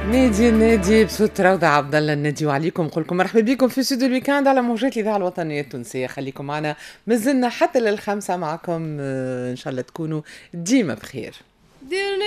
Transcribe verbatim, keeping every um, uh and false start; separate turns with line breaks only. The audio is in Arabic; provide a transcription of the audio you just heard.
نادي النادي بصوت روضة عبد الله النادي وعليكم نقول لكم مرحبا بكم في استوديو الويكاند على موجات الاذاعه الوطنيه التونسيه. خليكم معنا مازلنا حتى للخمسه معكم، آه، ان شاء الله تكونوا ديما بخير.